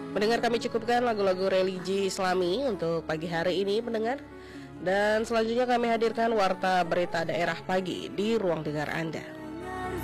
Pendengar, kami cukupkan lagu-lagu religi Islami untuk pagi hari ini, pendengar. Dan selanjutnya kami hadirkan warta berita daerah pagi di ruang dengar Anda.